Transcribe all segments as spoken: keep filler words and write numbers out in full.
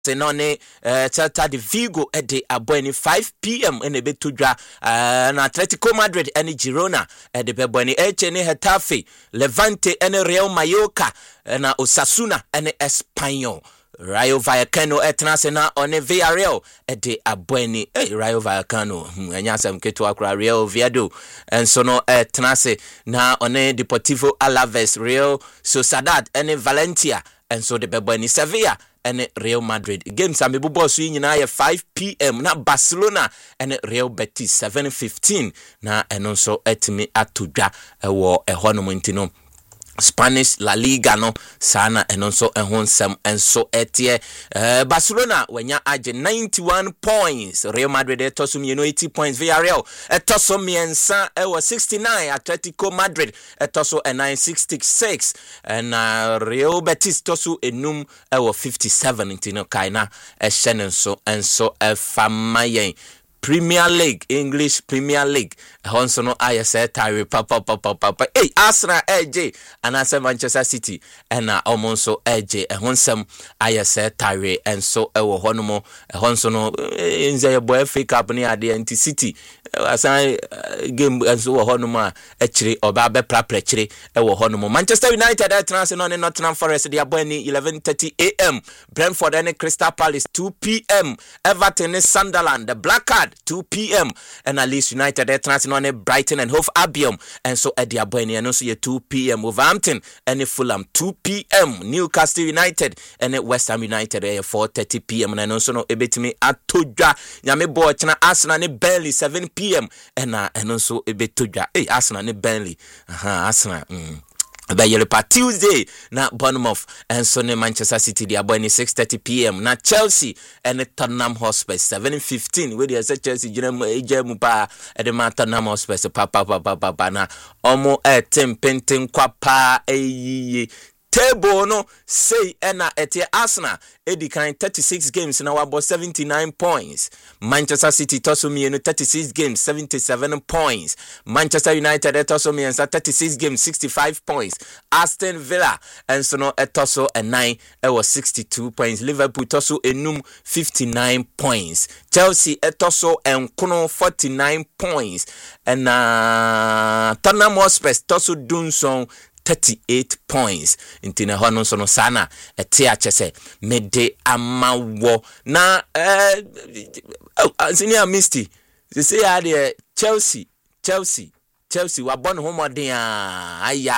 Senone uh, Celta de Vigo at the Abweni five p.m. in the Betudra uh, na Atletico Madrid and Girona at the Bebweni Echene Hetafe Levante and Real Mallorca and Osasuna and Espanyol. Rayo Vallecano etnasena on Villarreal at the Abweni eh Rayo Vallecano anyasem keto akra Real Oviedo and sono etnase na on Deportivo Alaves Real Sociedad and Valencia and so the Bebweni Sevilla and Real Madrid games am bubo so nyina five p.m. na Barcelona and Real Betis seven fifteen na eno so etimi atodwa ewo ehonom ntino Spanish La Liga no sana eno so ehon sem enso etie uh, Barcelona wenya age ninety-one points, Real Madrid etosum you know eighty points, Villarreal etosum miensa ewo sixty-nine, Atletico Madrid etoso e nine sixty-six and uh, Real Betis tosu enum ewo fifty-seven ntino kaina e shenenso enso e famayen Premier League, English Premier League. Honsono I S A Tyree papa papa papa. Hey, Arsenal A J and I say Manchester City and uh, almost A J. Honsam I S A Tyree and so ewo honomo honsono inze boy fake up ni ade anti City. Asan game and so honoma echiri oba be prapre chiri ewo honomo. Manchester United at Arsenal and Nottingham Forest dia boy eleven thirty a.m. Brentford and Crystal Palace two p.m. Everton and Sunderland the Black Card two p.m. and at least United at Arsenal and Brighton and Hove Albion and so at the Abweni and also two p.m. Wolverhampton and Fulham two p.m. Newcastle United and West Ham United at four thirty p.m. and also no ebetimi atodwa nyame boy chana Arsenal and Burnley seven p.m. and uh, and also ebetodwa hey Arsenal and Burnley aha Arsenal mm. By Tuesday na Bournemouth and Sunday Manchester City the Abweni six thirty p.m. na Chelsea and Tottenham Hotspur seven fifteen where they say Chelsea jemu ejemu pa e de Tottenham Hotspur pa pa pa pa pa na omo etem penten kwapa eyiye table no say ena etie Arsenal edi kan thirty-six games na wabo seventy-nine points. Manchester City tosumi no thirty-six games seventy-seven points. Manchester United tosumi and thirty-six games sixty-five points. Aston Villa and so no etoso and nine it was sixty-two points. Liverpool toso enum fifty-nine points. Chelsea etoso and kono forty-nine points and uh Tottenham Hotspur toso dunson thirty-eight points. Intina hono sono sana ete achese mede amawo na eh oh senior Misty they say are Chelsea Chelsea Chelsea wa bon homoden aya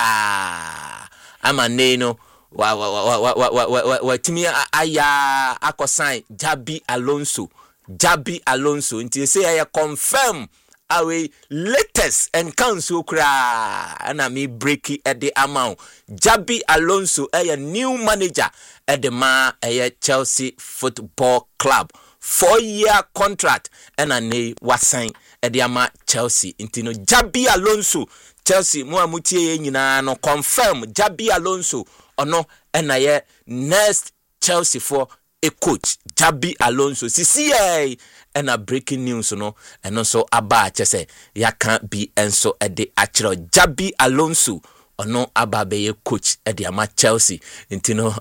ama neno wa wa wa wa wa wa timi aya akosan Jabi Alonso Jabi Alonso inti say aya confirm our latest and council cry and I me breaky at the amount. Jabi Alonso a new manager at the ma a Chelsea Football Club. Four year contract and a ne was signed at the ama Chelsea. Intino Jabi Alonso Chelsea mo amutie nyina no confirm Jabi Alonso ono and I next Chelsea for a coach Jabi Alonso C C A and a breaking news no and also aba chese ya can't be and so at the actual Jabi Alonso or no aba be coach at the ama Chelsea intino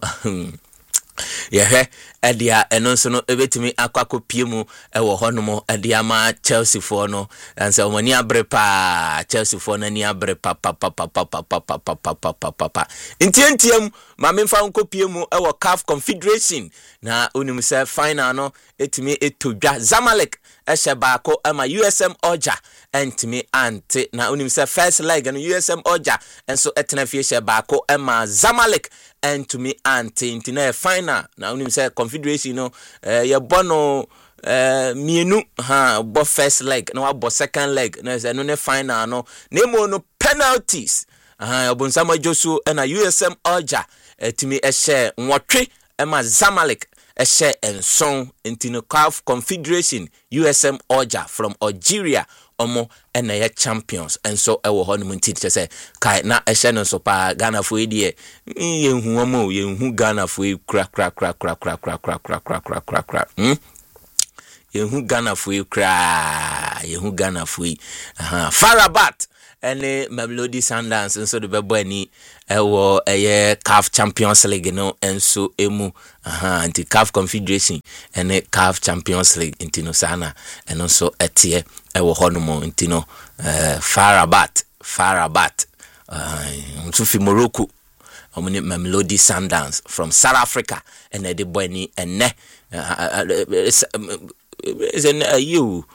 yeah edia eno so no ebetimi akwako piemu ewo honomo edia ma Chelsea for no and so when ya brepa Chelsea for na ni abre pa pa pa pa pa pa pa pa pa pa pa pa pa intiem ma memfa nko piemu ewo C A F Confederation na onim se final no etimi etodwa Zamalek ehye baako ama U S M Oja entimi ante na onim se first leg no U S M Oja enso etena fie ehye baako ama Zamalek entimi ante intina final na onim se Confederation no eh ye bono eh mienu ha bo first leg na wa bo second leg na se no ne final no nemo no penalties aha obonsama Josu na U S M Oja etimi ehye nwotwe ema Zamalek ehye enson intino C A F Confederation U S M Oja from Algeria omo ena ya champions and so ewo ho no munti say kai na ehye no so pa Ghana fo edie yenhu omo yenhu Ghana fo kra kra kra kra kra kra kra kra kra kra kra kra hm yenhu Ghana fo kra yenhu Ghana fo aha Farabat ene Mamelodi Sundowns nso de bebo ani ewo eye C A F Champions League no enso emu aha anti C A F Confederation ene C A F Champions League intino sana eno so etie ewo honomo intino uh, Farabat Farabat uh, nso fi Morocco omuni Mamelodi Sundowns from South Africa ene de boy ene is an you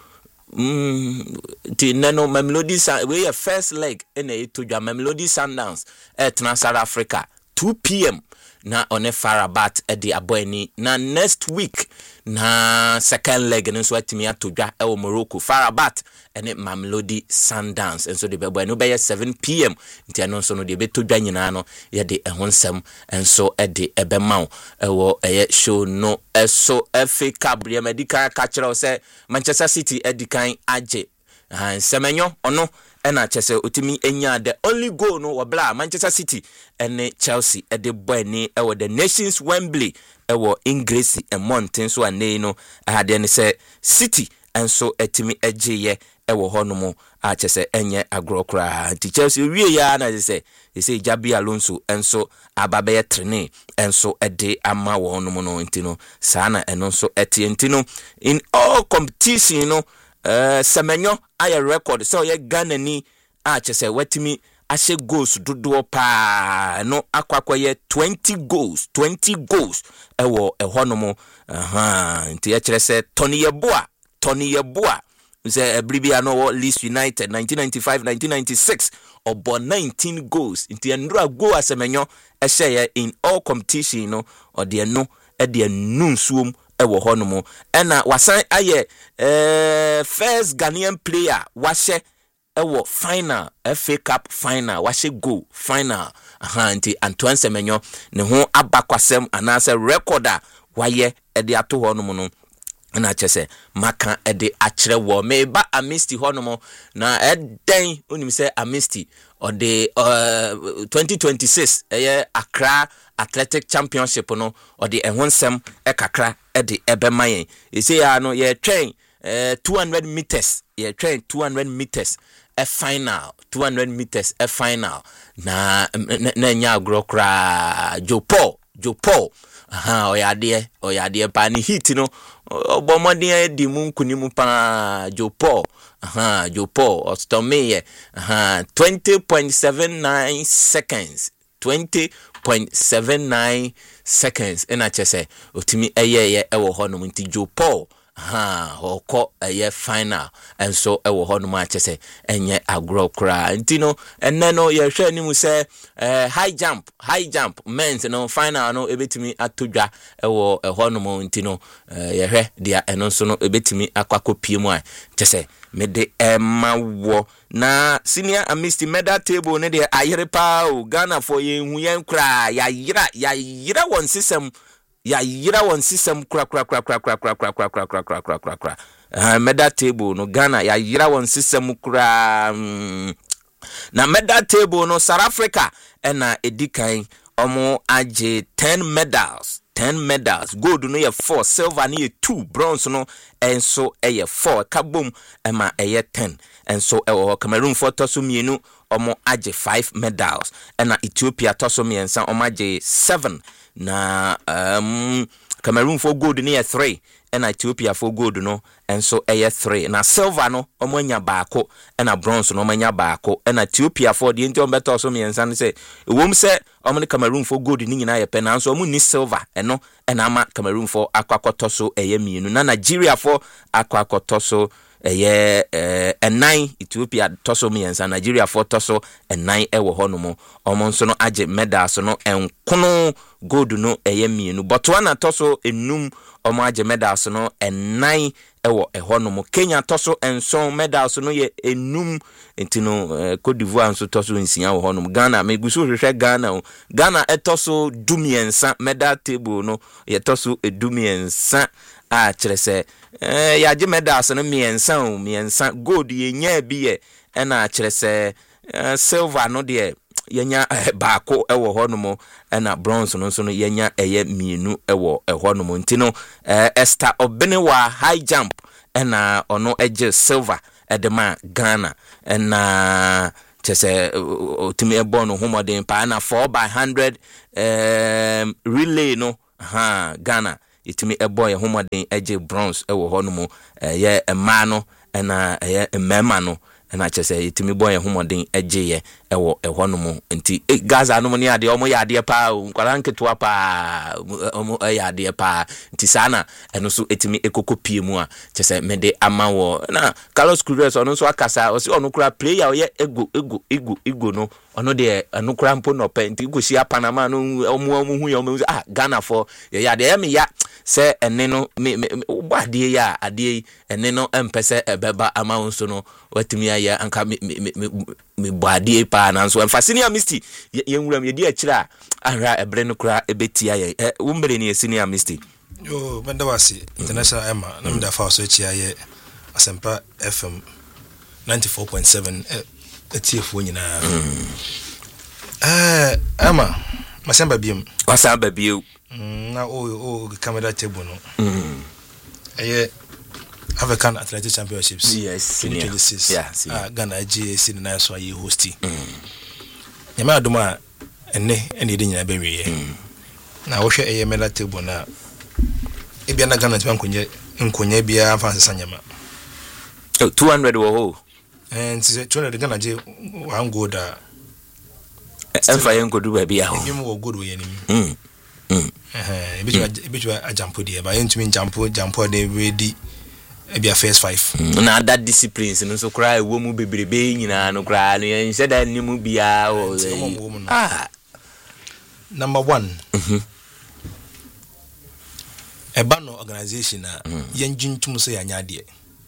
Mm, the nano Mamelodi we a first leg in a to your Mamelodi Sundowns at South Africa two p.m. na on a Farabat at the Aboini na next week na second leg and so at me to ja el Morocco Farabat and it Mamelodi Sundowns and so the baby no by seven p.m. Intiano so no de beto ja nyina ye de ehonsem and so e de ebemau ewo eye show no eso F A Cup bre medical catcher say Manchester City edikan age and semenyo ono ena chese otimi enya the only goal no wabla Manchester City ene Chelsea e de boy ni ewo the Nations Wembley ewo English e mountain so ane no ahade ne say City enso etimi ejeye ewo honomo a chese enye agrokra ti Chelsea wie ya na say they say Jabi Alonso enso ababe trene enso ede ama wo honomo no ntino sana eno so eti ntino in all competition no Uh, Semenyo aya record so ye Ghana ni a chese wetimi ashe goals dodo pa no akwakwa ye twenty goals twenty goals ewo ehonomo aha nti ye kire se Tony Yeboah Tony Yeboah se ebribia no Leeds United nineteen ninety-five nineteen ninety-six obo nineteen goals nti endura go asemenyo ehye in all competition no or de no e de nunsuom ewo honomo ena wasan aye eh first Ghanaian player washe ewo final F A Cup final washe go final aha nti Antoine Semenyo ne ho abakwasem anase recorder waye e de ato honomo no na chese maka e de akere wo meba amisti honomo na eden onim se amisti or the uh, twenty twenty-six eh Accra Athletic Championship no or the ehonsem e kakra e de ebemayen e say ya no ye train uh, two hundred meters ye train two hundred meters a final two hundred meters a final na na nya agro kra Joe Paul Joe Paul aha oyade oyade pa ni hit no obomodin di mu nkunimu pa Joe Paul aha Joe Paul ostomeye aha twenty point seven nine seconds twenty point seven nine seconds ena chese otimi eyeye ewo hono nti Joe Paul ha oko eye final and so ewo hono ma chese enye agro kra nti no enne no ye hwe ni mu se eh, high jump high jump men's no final no ebetimi atodwa ewo hono mo nti no eh, ye hwe dia eno so no ebetimi akwakopie mu a chese mede ema wo na senior amisti medal table ne de ayere pa o Ghana for ye hu yen kra ya yira ya yira won system ya yira won system kra kra kra kra kra kra kra kra kra kra kra kra kra kra uh, medal table no Ghana ya yira won system kra um, na medal table no South Africa ena edikan omo age ten medals ten medals gold no ye four silver no ye two bronze no enso eye four kabom ema eye ten enso ewo Cameroon for toso mienu omo age five medals ena Ethiopia toso miensa omo age seven na um Cameroon for gold no ye three ena Ethiopia for gold no enso eye three na silver no omo anya baako ena bronze no omo anya baako ena Ethiopia for the enti omo toso miensa ne se ewom se omo ne Cameroon for gold ni nyina ye pe na so omo ni silver eno ena ama Cameroon for akwakotoso eye mienu na Nigeria for akwakotoso eye eh enai Ethiopia toso miensa Nigeria for toso enai ewo honomo omo nso no age medals no enkono gold no eye mienu Botswana toso enum omo age medals no enai ewo ehonomo Kenya toso enson medals no ye enum entino eh, Cote d'Ivoire nso toso nsia wo honomo Ghana meguso hwehwe Ghana o Ghana etoso dumiensa medal table no ye toso edumiensa a kyerese eh ya je medals no miensa o miensa gold ye nya bi ye na kyerese uh, silver no de yenya uh, baako ewo honomo na bronze no so no yenya eye mienu ewo ehonomo ntino uh, Esther Obenewa high jump na ono eje silver edema Ghana na chese otimi ebo no homodin pa na four by one hundred um relay no ha Ghana itimi ebo ye homodin eje bronze ewo ho no mu ye ema no na ye emema no na chese itimi boy homodin eje ye ewo eho no mu nti Gaza no mu ne ade omo ya ade pa nkwara nketo pa omo ya ade pa nti sana eno so etimi ekokopie mu a chese mede ama wo na Carlos Queiroz ono so akasa o se ono kura player ye ego ego ego ego no ono de eno kura mpo no pe nti go shia Panama no omo omo hu ye omo ah Ghana for ye ya de me ya se ene no me bo ade ya ade ene no empese ebeba ama won so no watimi ya anka me me me body pa na so senior misty ye nwuram ye di akira ahra ebre no kura ebetia ye wo mbere ne senior misty yo benda wasi international ema na mda fa so chia ye Asempa F M ninety-four point seven etiefo nyina eh ema masamba biem wasamba biem na o o camera table no mm eh African Athletic Championships yes twenty twenty-six yeah ah Ghana G A C na so ayi hosti mm nyama adoma enne ene de nyina bewe na wo hwe eye medal table na e bia na Ghana twa nkonye nkonye bia afa sesa nyama two hundred wo ho and two hundred Ghana je one gold a enfa yen kodu ba bia ho e mo gold wo yenim mm mm eh e bitu e bitu a jampo de ba yentumi jampo jampo de ready e bia first five na that disciplines no so cry wo mu bebrebe nyina no cry no yen said that ni mu bia o ah number one mhm e ba no organization na yen jintum so ya nyade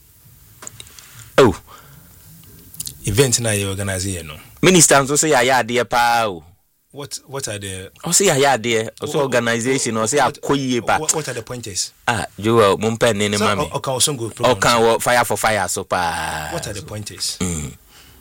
oh event na ye organize ye no minister so say ya yade pa o what what are the o say ya yade o so organization o say akoyie pa what are the pointers ah Joel mo mpa ne ne mami o kan so go program o kan wo fire for fire so pa what are the pointers mm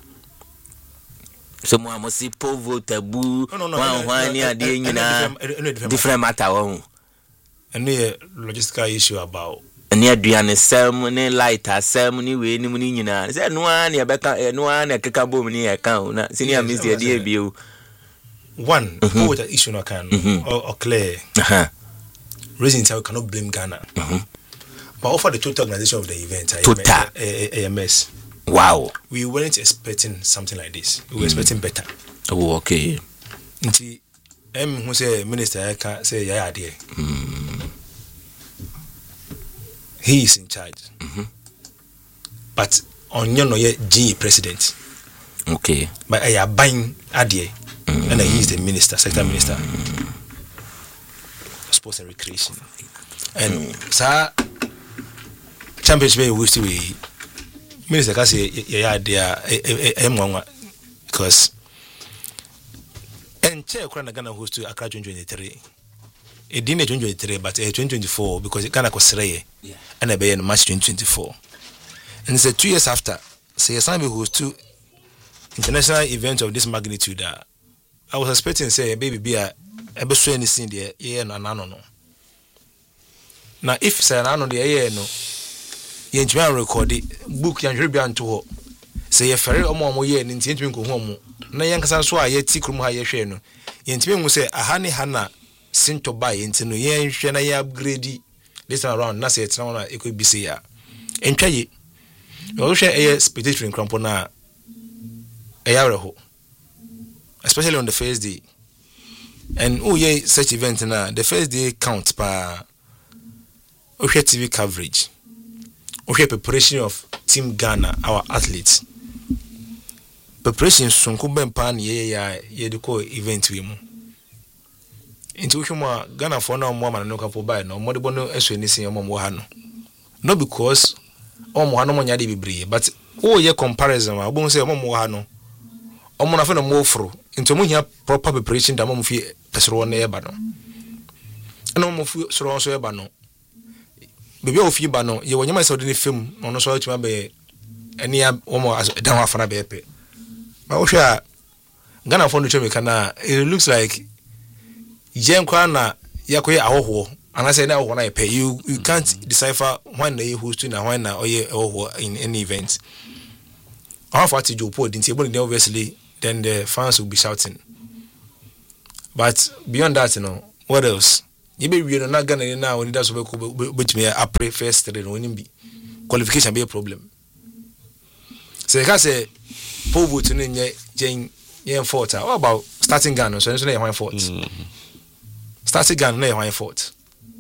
so mo amosi povo tabu wan wan ni ade nyina different matter won and a logistical issue about any aduane sem ni lighter sem ni we ni mu ni nyina say no an e beka no an e keka bom ni e kan na senior mister dey bio one mm-hmm. What the issue no can mm-hmm. or, or clear uh-huh. Reason we cannot blame Ghana mm-hmm. but offer the total organization of the event total A M S wow we weren't expecting something like this we were mm-hmm. expecting better oh okay nti em who say minister can say ya ya there he is in charge mm-hmm. but on your no G president okay but I am buying adie mm-hmm. and he is the minister sector mm-hmm. minister sports and recreation and mm-hmm. sir championship we still we minister can say yeah there em because and chair Ghana Ghana host to Accra twenty twenty-three it didn't twenty twenty-three but twenty twenty-four because Ghana was three yeah and I be in March twenty twenty-four and it's two years after say so some host to international event of this magnitude uh, I was expecting say baby be a ebe so anything there yeah no no no now if say na no there yeah no ye ntwa record book yan hwe bia nto ho say ye fere omo omo ye ni ntwe nko ho omo na yan kasa so a ye ti krum ha ye hwe no ye ntwe hu say aha ni ha na sinto ba ye ntino ye hwe na ye upgrade this time around na say etina na ekwe bi say ya entwa ye o hwe e spectator nkrampo na e ya reho especially on the first day and oh yeah such event na the first day count pa o hwe T V coverage o hwe preparation of team Ghana our athletes preparation sunku bempa na ye ya ye de ko event we mu into hwe Ghana for na mo ma no ka for buy no mo de bo no eso ni sin mo mo ha no not because o mo ha no mo nya de bibre but oh yeah comparison ma bo say mo mo ha no o mo na fe no mo fro into mo hia proper preparation da mo fi pesro na e ba no na mo fi soro so e ba no bebe o fi ba no ye wonyama se odini film no so atuma be eni a o mo dan wa fana be pe ba o hwa Ghana for no cheme kana it looks like yen kwa na yakoye ahoho anase na ahoho na e pe you you can't decipher when na host na when na oye ahoho in any event. How far to Joe Paul didn't say, obviously, then the fans will be shouting. But beyond that, you know, what else? You be we not gonna now when that's which me I pray first three when be qualification be a problem. So you can say Paul vote in Jane Yen Fort. What about starting gun? So it's not one fault. Starting gun, no one fault.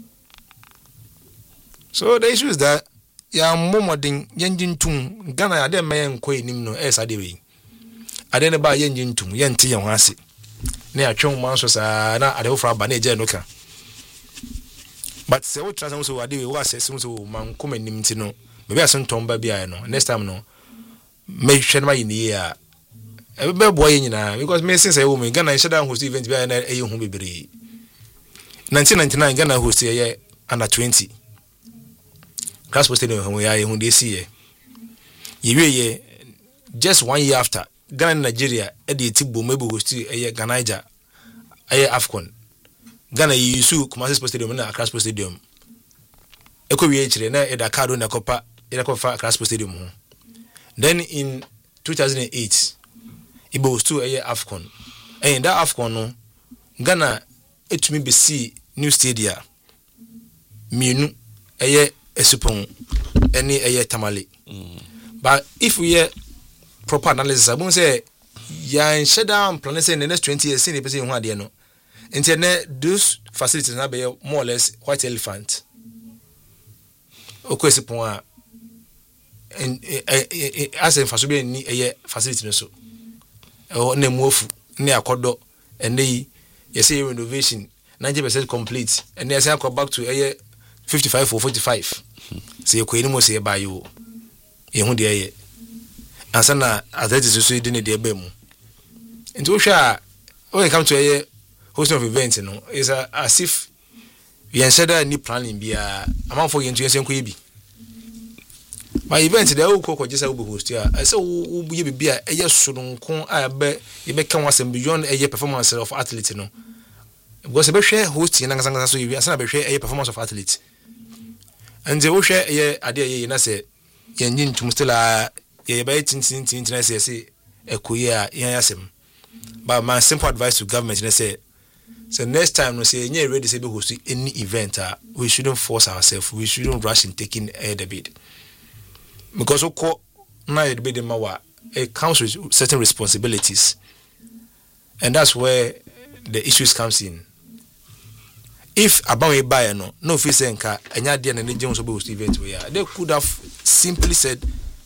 So the issue is that ya momodin yenjin tum Ghana ade mayen koi nim no esa de we. Ade ne ba yenjin tum yenti yen hase. Na ya twon man so sa na ade ofra ba na eje no ka. But se wo trans so ade we wo assess so man koma nim ti no. Me be asen tomba bia no. Next time no me hwe na yini ya. E be boy nyina because me since I wo me Ghana sheda host event bia na e hu bebere. nineteen ninety-nine Ghana host ye under twenty. Class Stadium we are in this year. Ye just one year after Ghana Nigeria Eddie Tibo maybe we still a Ghanaija a Afcon. Ghana Yusu Kumasi Stadium na Class Stadium. Eko we chire na Eda Kado na Copa Eda Copa Class Stadium. Then in two thousand eight Ibo was still a Afcon. And in that Afcon no Ghana etumi be see new stadium. Mienu eye esupon any eye tamale. Mm. But if we hear proper analysis, I won't say yan shut down plan say in the next twenty years see person who no. Internet those facilities na be more or less white elephant. Okwe esupon and as in fasobe ni eye facility no so. O na muofu ni akodo and they you say renovation ninety percent complete and they say come back to eye fifty-five or forty-five. Say you kwani mo say ba you e hu de ye ansa na athletes so de ne de ba mu nti wo hwa when it come to a hosting of event no is as if we ensure ni planning bia amount for you to yen ko bi my event dey wo ko just wo host ya I say wo ye bia e ye soronko a be ye be kan wasem beyond e ye performance of athlete no because be hwe host yen ngasa ngasa so ye ansa na be hwe e ye performance of athlete. And the Osha ye idea ye na say yen to mustela ye by tin tin tin tin say say e kuya yan yasem. But my simple advice to government na say so next time no say nye ready say be host any event uh, we shouldn't force ourselves, we shouldn't rush in taking a debate. Because oko na e debate mawa it comes with certain responsibilities. And that's where the issues comes in. If about buy no no fit say nka enya de na neje so be host event we ya they could have simply said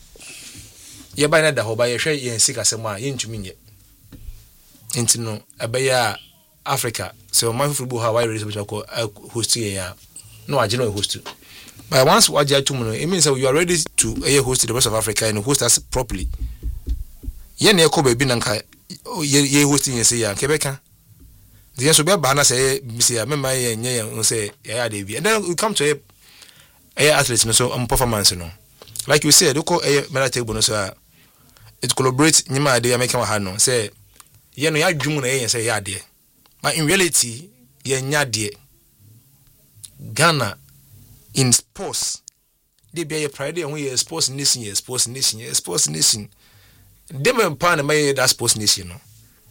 ye buy na da ho buy ye hwe ye sika sem a ye ntumi nye enti no abaya Africa so man football how I really so ko host ye ya no age no host but once we age to no it means that you are ready to uh, host the rest of Africa and host us properly ye na ko ba bi na nka ye hosting ye say ya kebeka. The answer be bana say say member ye nye say ya dey bi and then we come to a, a athletes no so um, performance no like you said we call a medal table no so it collaborate nyima dey make wa ha no say ye no ya dwum na ye say ya dey but in reality ye nya dey Ghana in sports they be a pride and we sports nation ye sports nation ye sports nation them empower na may that sports nation no.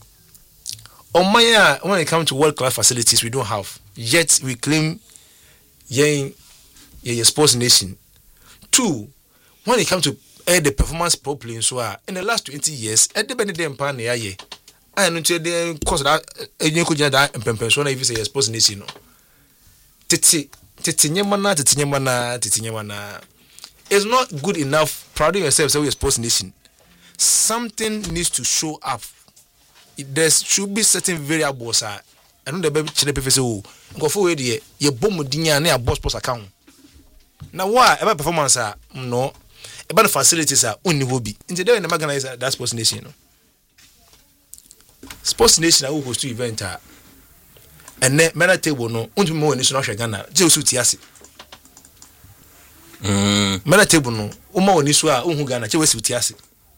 On my when it comes to world class facilities, we don't have. Yet we claim yen a sports nation. Two, when it comes to uh, the performance properly, so uh, in the last twenty years, at the benefit pan ye, I know the cause that you could that and if you say a sports nation. No, titi titi nyamana titi nyamana titi nyamana. It's not good enough. Proud of yourself, say we're a sports nation. Something needs to show up. There should be certain variables. I don't know the baby chile say oh go for we dey ye bom dinya na boss post account. Now why about performance ah no about the facilities are only hobby. Instead they never organize that sports nation. No. Sports nation who host to event ah and then medal table no unto me nation no hwe Ghana je osu ti ase. Mm. Medal table no o ma oni so a unhu Ghana je osu ti ase.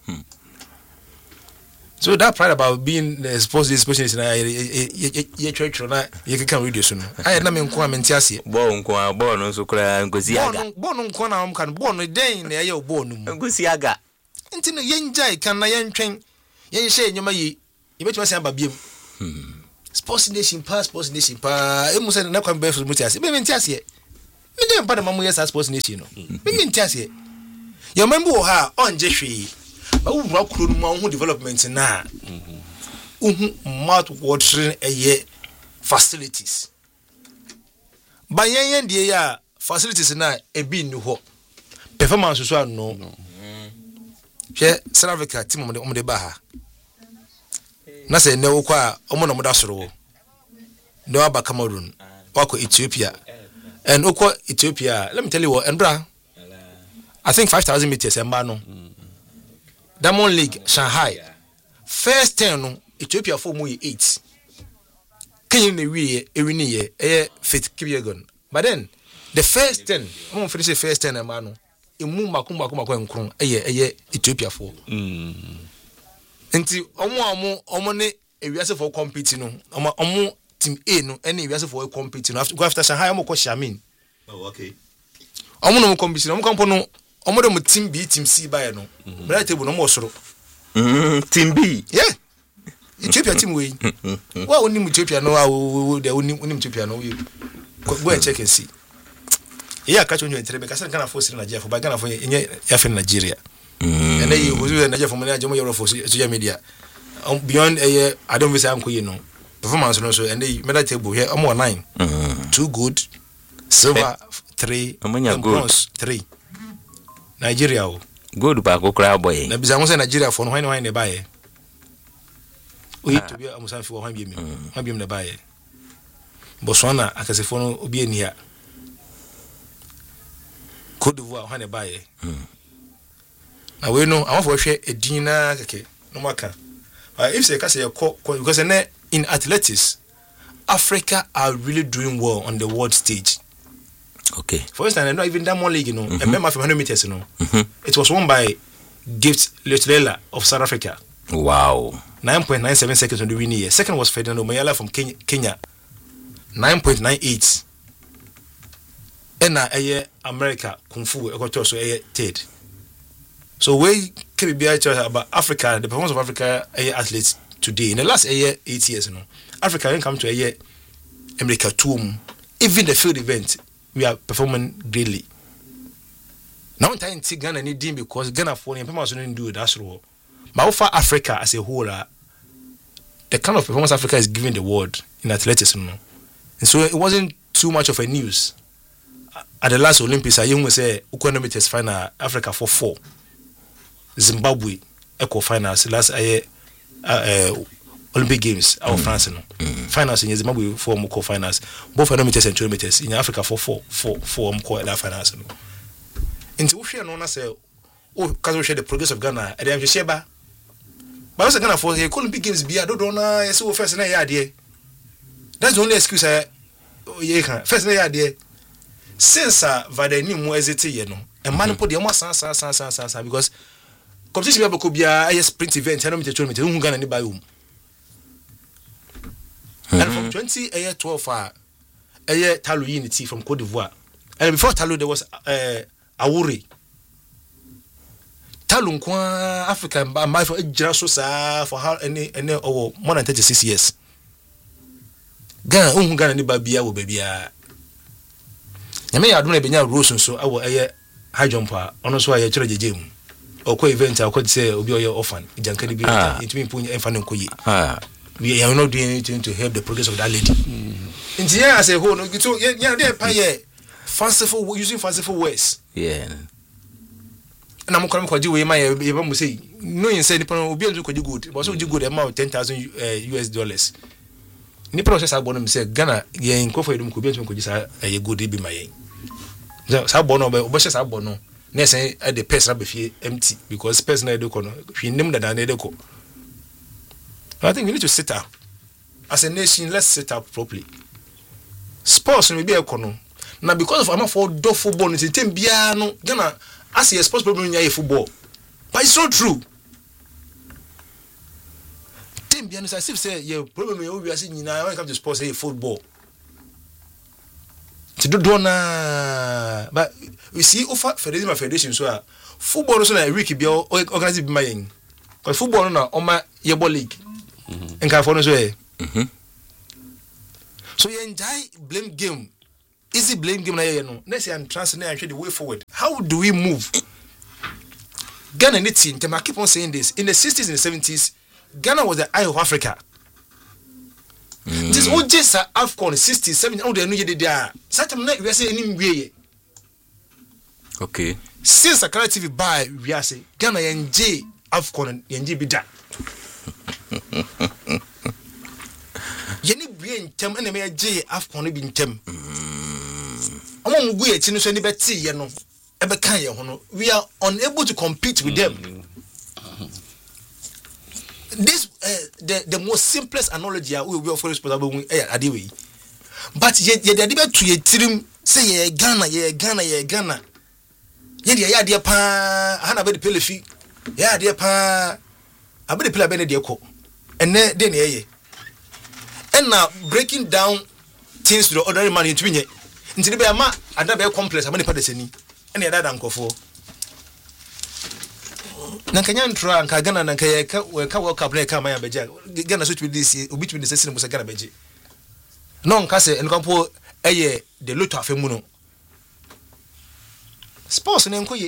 So that part about being the sports specialist na ye church na ye can radio so no I na me nko amenti ase bo nko bo no so kra ngozi aga bo no nko na am kan bo no den na ye bo no mu ngozi aga enti no ye njai kan na ye ntwen yen share nyoma yi you bet me say ababiem sports nation pass sports nation pa e mu say na kwan be for mutiase me me ntiase me dem pa na mamu yes sports nation no me me ntiase your member wo ha onje hwe ba wo bra kuro no mu ho development na uhu mouth watering eye facilities ba yen yen die ya facilities na e bi ni ho performance so no hwe South Africa team mo de mo de ba ha na say ne wo kwa omo no mo da soro no aba Cameroon wako Ethiopia and oko Ethiopia let me tell you what Embra I think five thousand meters emba no Diamond League Shanghai first ten no Ethiopia for mu eight Kenya na wie e wini ye eh Faith Kipyegon but then the first ten omo finish the first ten emba no emu makumba makumba nkron eye eye Ethiopia for mm nti omo omo omo ne ewiase for compete no omo omo team A no ene ewiase for compete no after go after Shanghai omo ko Xiamen oh okay omo no compete no omo kampo no omo de mo team B team C buy no right table no mo soro mm team B yeah Ethiopia team we wa oni mu Ethiopia no wa de oni oni Ethiopia no we go and check and see yeah catch on you entrebe ka say Ghana for Nigeria for ba Ghana for enye ya fe Nigeria mm and you go to Nigeria for money ajomo Euro for social media um, beyond eh uh, I don't be say am koyi no performance no so and the medal table here omo nine mm two good silver three and bronze three Nigeria o good ba go kra boy na bisa mo say Nigeria for no why no why ne bae o hit bi amusan fi wo hwan bi mi hwan bi mi ne bae Botswana akasefo no obi enia Côte d'Ivoire hwan ne bae na we no I want for hwe edin na keke no maka if say ka say because in athletics Africa are really doing well on the world stage. Okay. For instance, not even Diamond League, you know, mm-hmm. a member of one hundred meters, you know, mm-hmm. it was won by Gift Leotulela of South Africa. Wow. nine point nine seven seconds on the winning year. Second was Ferdinand Mayala from Kenya, Kenya nine point nine eight. And now, a America, Kung Fu, so a third. So, we can be about Africa, the performance of Africa athletes today. In the last year, eight years, you know, Africa didn't come to a year, America two, even the field event, we are performing greatly. Now, I'm trying to Ghana need them because Ghana for the performance didn't do that's all. But for Africa as a whole, uh, the kind of performance Africa is giving the world in athletics, you know. And so it wasn't too much of a news. At the last Olympics, I even say Ukonomites final Africa for four. Zimbabwe equal finals last year uh, uh, Olympic Games our mm. France no mm. finals in Zimbabwe for more finals both one hundred meters and two hundred meters in Africa for four four four more that finals no into we share no na say oh cause we share the progress of Ghana and then share ba but also Ghana for the Olympic Games be do do na so first na year there that's the only excuse I you can first na year there since uh, Vadeni mu exit ye no e man put the mo san san san san san because competition be be a sprint event one hundred meter two hundred meter who Ghana ni buy home and from twenty twelve uh eh Talo Unity from Côte d'Ivoire and before Talo there was uh Awuri Talo kwa Africa my for so sa for how any any over more than thirty-six years Ghana who Ghana ni buy bia wo ba bia nyame ya adom na benya rules so awo eh high jumper ono so aye kire jeje mu okwa event akwa say obi oye orphan jankani bi intimi mpunye emfa nkoyi ah we are not doing anything to help the progress of that lady in the as a whole no so yeah they pay fanciful using fanciful words yeah na mo kwa kwaji we ma ye ba mo say no yin say nipa obi enzu kwaji good but so kwaji good amount ten thousand U S dollars ni process agbo no me say Ghana ye nkofo edum ko bi enzu kwaji sa ye good e bi ma ye sa agbo no obo she sa agbo no na say at the person be fie empty because person na edeko no hwe nim dada na edeko. I think we need to sit up as a nation. Let's sit up properly. Sports will be a corner now because of I'm for do football. It's a team biano. Ghana as a sports problem in football, but it's not true. Team biano as if say your problem we are seeing now when it comes to sports say football. To do dona, but we see offer federation federation so football also na week be organized by my Because football na oma yebo league. Mhm. Nka for no so eh. Mhm. So you enjoy blame game. Easy blame game na you know. Next year I'm transferring and the way forward. How do we move? Ghana need team. I keep on saying this. In the sixties and the seventies, Ghana was the eye of Africa. Mm. This old just AFCON sixties, seventies, all the new year there. Such a night we are saying any way. Okay. Since a T V buy, we are saying Ghana and J AFCON and J be that. Yenny be in Tem and a J AFCON be in Tem. Among we at Chinese any betty, you know. We are unable to compete with them. Mm-hmm. This uh, the the most simplest analogy we will follow responsible anyway. But yet yet the to your team say ye Ghana ye Ghana ye Ghana. Ye the idea pa hana be the pelefi. Yeah dear pa I be the player be the ko. And then then ye. And now breaking down things to the ordinary man into me. Into the be ama ada be complex amani pa de seni. Any other than Kofo. Nankanyan try and Kagana and Kayaka, where Kawa Kaplay Kamaya Beja, Gana switch with this, which with the system was a Ganabeji. Non Casse and Campo, a year, the Luta Femuno. Sports and Enkoye.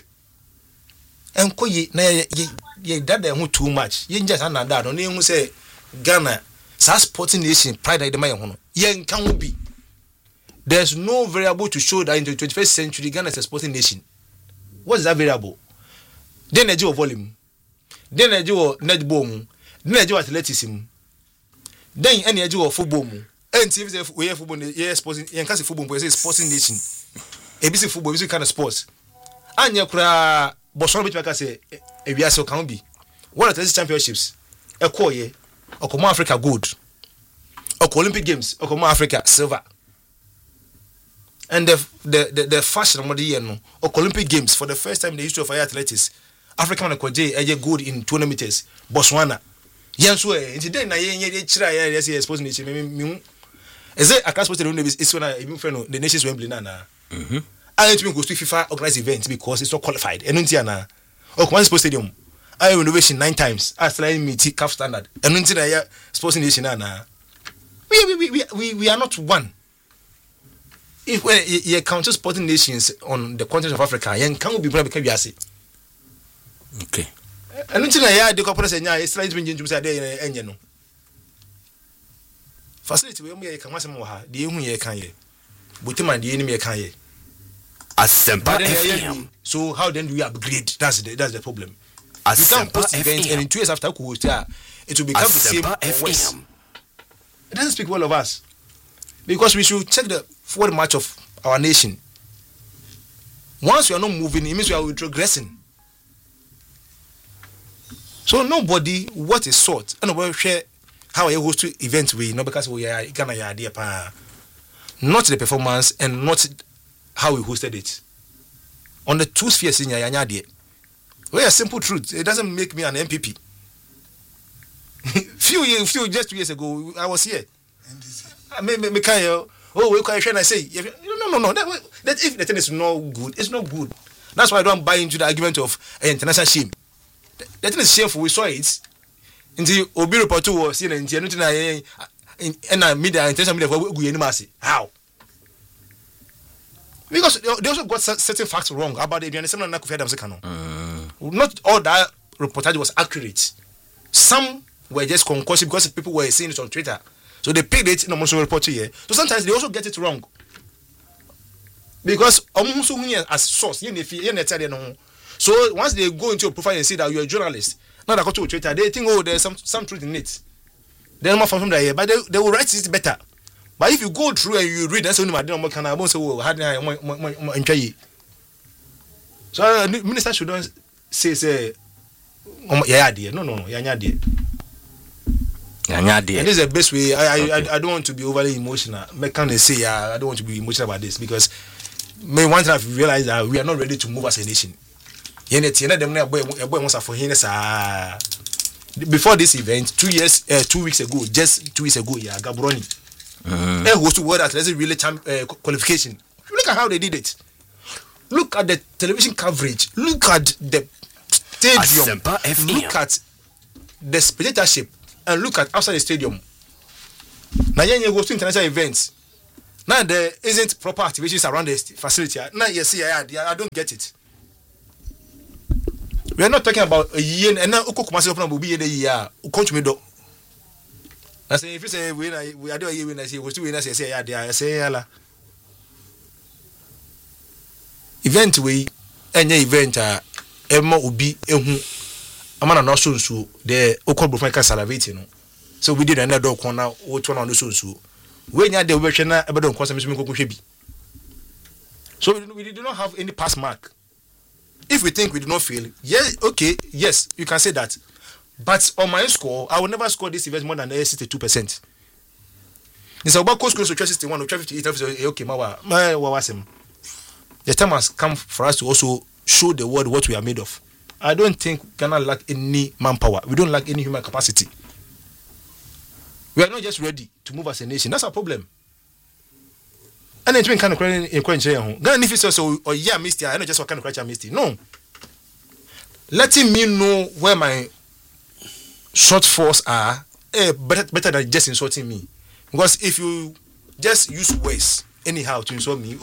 Enkoye, nay, ye dad who too much. Ye just under that, only who say Ghana, Sas sporting nation, pride of the Mayan. Yen can be. There's no variable to show that in the twenty-first century Ghana is a sporting nation. What is that variable? Then a Joe volume. Then a Joe netball. Then a Joe athleticism. Then any Joe football. And if we have football, yes, sporting, and cast football, we say sporting nation. A B C football is kind of sports. And you cry, Boston, which I say, a Biaso can be. What are the championships? A Koye, or Come Africa good. Or Olympic Games, or Come Africa silver. And the the the, the fashion of the year no or Olympic Games for the first time in the history of athletics, African Kwaje a good in two hundred meters, Botswana. Yanso eh today na ye ye chira ye yes yes sports nation me is it across sports is when I even friend the nations Wembley na na. Mhm. I want to go to FIFA organize events because it's not qualified. Enuntia na. O Command Sports Stadium. I renovation nine times. I still meet C A F standard. Enuntia na sports nation na na. We we we we we are not one. If when you count sporting nations on the continent of Africa, you can't be brave because you are say. Okay. And until I had the corporate say, "Yeah, it's like being to say there and you know." Facility we me can want more. The who you can ye, but the man the enemy can ye. Asempa F M. So how then do we upgrade? That's the that's the problem. Asempa you can't post events and in two years after we host it will become Asempa the same. It doesn't speak well of us because we should check the forward march of our nation. Once we are not moving, it means we are regressing. So nobody what is sought and nobody share how I host events we not because we are Ghana idea pa not the performance and not how we hosted it. On the two spheres in your idea. Well, a simple truth. It doesn't make me an M P P. few years, few just two years ago, I was here. I mean, me, me, me, oh, we can I say, no, no, no. That, that if the thing is not good, it's not good. That's why I don't buy into the argument of uh, international shame. The, the thing is shameful. We saw it. Until Obi report to was in the and media, international media, we are how? Because they also got certain facts wrong about the Bianism and Nakufia Damsekano. Not all that reportage was accurate. Some were just concoction because people were saying it on Twitter. So they picked it in a motion report here. So sometimes they also get it wrong. Because almost as source, so once they go into your profile and see that you're a journalist, not a go to Twitter, they think, oh, there's some some truth in it. They're not from there, but they, they will write it better. But if you go through and you read, that's only my dinner can I won't say, oh, how did I enjoy? So uh, minister should not say, say, oh, yeah, dear, no, no, no, yeah, dear. And this is the best way. I, I, okay. I, I don't want to be overly emotional. I can't say, yeah, I don't want to be emotional about this because me one time I've realized that we are not ready to move as a nation. Before this event, two years, uh, two weeks ago, just two weeks ago, yeah, Gaborone. Mm-hmm. They was to world athletics really champ, uh, qualification. Look at how they did it. Look at the television coverage. Look at the stadium, look at the spectatorship and look at outside the stadium. Now, you go to international events. Now, there isn't proper activities around the facility. Now, you see, I, I don't get it. We are not talking about a year and now Uko Kumasi will be a year. Ukonchumi do. I say, if you say we are doing a year, I say, we still I say, yeah, I say, yala. Event we any event uh Emma Ubi Ehu Amana no so so the Uko Bufaka Salavate no. So we did another corner, which one on the so so. When you had the version about the Consumer. So we did not have any pass mark. If we think we do not fail, yeah, okay, yes, you can say that. But on my score, I will never score this event more than sixty-two percent. It's about cost close to sixty-one or fifty-eight. Okay, my my wasem. The time has come for us to also show the world what we are made of. I don't think Ghana lack any manpower. We don't lack any human capacity. We are not just ready to move as a nation. That's our problem. And it's been kind of crying in question. Ghana if it's so or yeah, Misty, I know just what kind of cry Misty. No. Letting me know where my shortfalls are eh, better, better than just insulting me. Because if you just use words anyhow to insult me,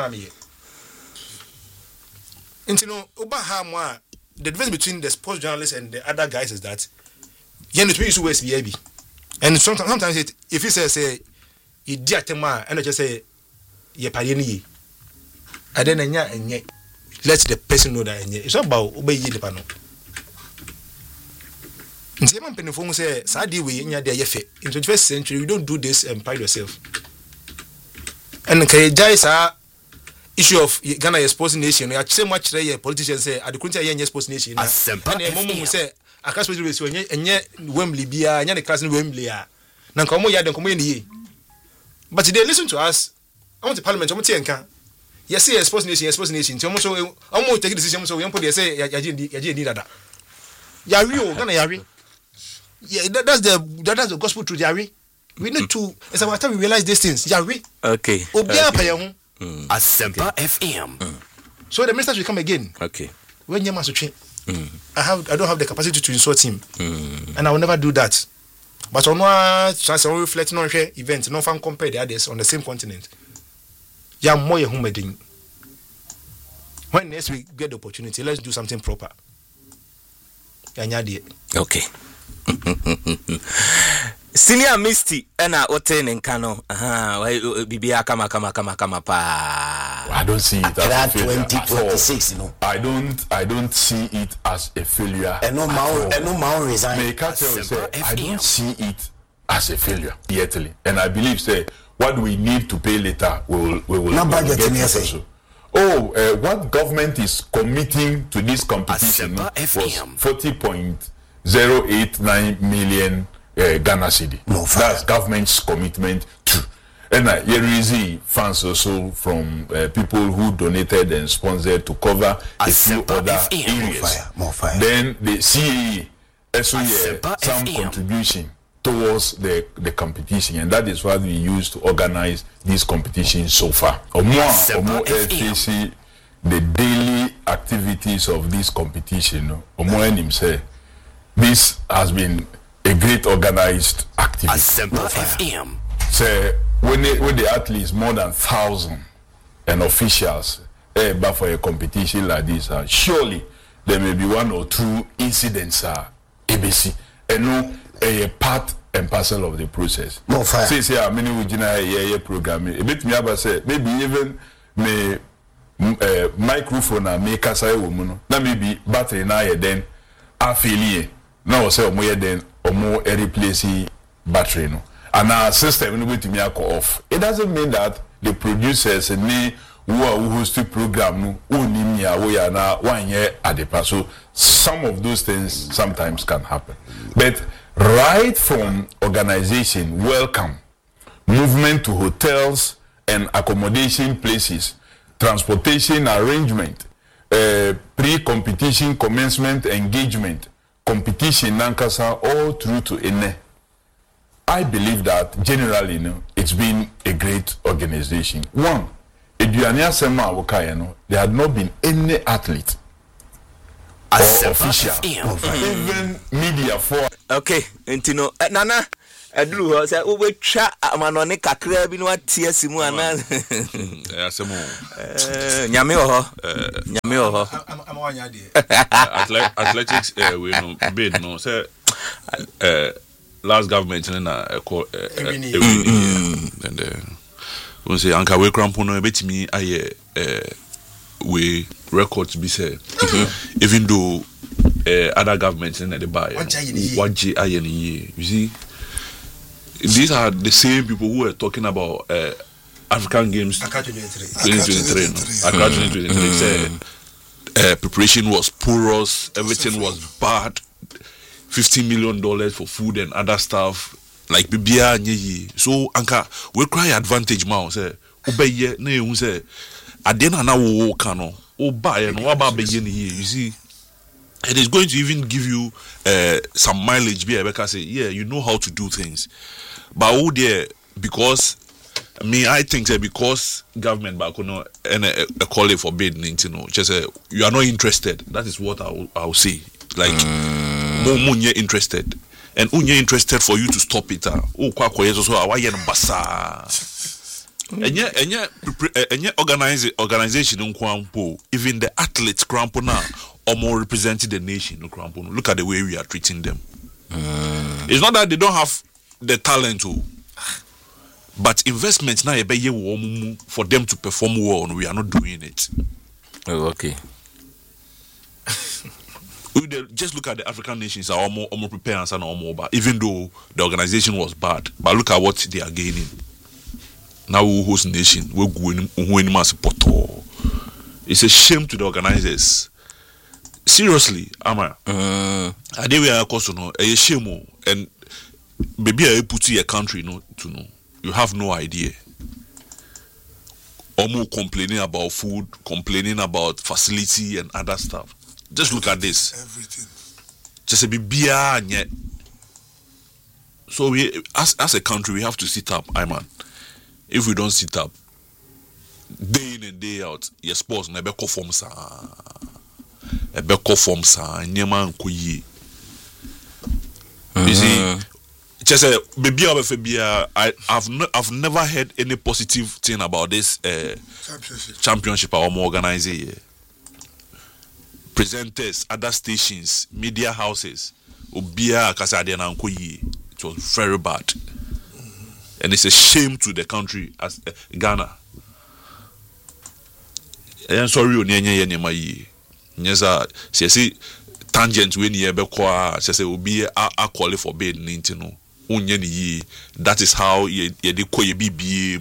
and you know, the difference between the sports journalists and the other guys is that you know to use words baby. And sometimes sometimes it, if you say say you diatema and I just say ye payeni and then enya let the person know that it's not about obey the pano. In the man penifong say sadi we nya there yefe. In twenty-first century you don't do this and pride yourself. And can jai sa issue of Ghana a sports nation. You say much there politicians say at the country a sports nation. And the moment say I can't speak with you and yet Wembley be a any class in Wembley. Now come here then come in. But they listen to us. I want the parliament. I want to say, yes, yes, sports nation, yes, sports nation. So almost, almost take a decision. So we put they say, "Yaji, yaji, need that." Yari, Ghana, yari. Yeah, that, that's the that, that's the gospel truth, yari. We need to. It's about time we realize these things, yari. Okay. Obia payahun. Asempa F M. So the ministers will come again. Okay. When you must change, I have, I don't have the capacity to insult him, mm. and I will never do that. But on one chance, I will reflect on share events, no fan compare the others on the same continent. Yeah, more human being. When next we get the opportunity, let's do something proper. Okay. Senior Misty, Ena Oten and Kano. Aha, Bibia Kama Kama Kama Kama Pa. I don't see it as a failure. twenty twenty-six, you know. I don't I don't see it as a failure. And no more and no more resign. May I say I don't see it as a failure yet. And I believe say what we need to pay later we will we will, we will get also. Oh, uh, what government is committing to this competition was forty point zero eight nine million uh, Ghana cedi. No, that's government's commitment to. And uh, here is funds also from uh, people who donated and sponsored to cover a few other areas. More fire, more fire. Then the C A E also uh, some contribution towards the, the competition, and that is what we use to organize these competitions so far. Or more, or more F A C, the daily activities of this competition, or more in himself, this has been a great organized activity. F M. So when the, when the athletes, more than thousand, and officials, eh, but for a competition like this, uh, surely there may be one or two incidents, uh, A B C, and no. A part and parcel of the process. More fire. Say, say, many would a program. A bit me about say, maybe even me uh, microphone and make us a woman. Now maybe battery now then affiliate. Now say more then or more a replacing battery no. And our system no to me off. It doesn't mean that the producers and me who are who host the program no only me we are now one year at the pass. So some of those things sometimes can happen, but. Right from organization, welcome, movement to hotels and accommodation places, transportation arrangement, uh, pre-competition commencement engagement, competition nankasa all through to Ene. I believe that generally, you know, it's been a great organization. One, Eduania Sema Awokaya, there had not been any athlete or official. Even media for. Okay, and no, Nana. Adru ho say wo betwa amanone kakra bi no atie simu ana eh asemo eh nyame ho nyame ho am wanya de athletics eh we no bid no say eh last government na e call and then we say anka we crampo no betimi aye eh we records be say even though eh other governments na dey buy waji aye ni you see. These are the same people who were talking about uh, African Games twenty twenty-three. No? Accra twenty twenty-three. Said uh, preparation was porous, everything was bad. Fifty million dollars for food and other stuff. Like bibia nyeyi. So anka we cry advantage ma say obeye na ehun say ade na na wo kano obaye no aba beye ni you see. It is going to even give you uh, some mileage because say yeah you know how to do things. But who there because I mean I think that because government back no and a, a call it for bid you know just say you are not interested. That is what I will, I will say. Like more more interested and unye interested for you to stop it. Oh kwa kwa yeso so awaye no basa. Enye enye enye organize organization nkwampo even the athletes crampo now or more representing the nation crampo. Look at the way we are treating them. Mm. It's not that they don't have the talent, but investments now for them to perform well, and we are not doing it. Oh, okay. Just look at the African nations are more, more prepared and more, but even though the organization was bad, but look at what they are gaining. Now we host nation, we're going to it's a shame to the organizers. Seriously, Ama. Uh, I think we are also no a shame and. Maybe I put your country no to know. You have no idea. Almost complaining about food, complaining about facility and other stuff. Just look at this. Everything. Just a bibia and yet. So we as as a country we have to sit up, I man. If we don't sit up, day in and day out, your sports never go form sa. Ebe ko form sa, nyema nkoyi. You see. Just a baby I have no, I've never heard any positive thing about this uh, championship. championship or more organizing here. Presenters, other stations, media houses, Obia Kasadiana Nkoyi. It was very bad. Mm-hmm. And it's a shame to the country as uh, Ghana. I'm sorry, Onyenye Yenemayi. Nyeza, see tangent when you ever qua, say Obia a quality for bed Nintino. That is how you you be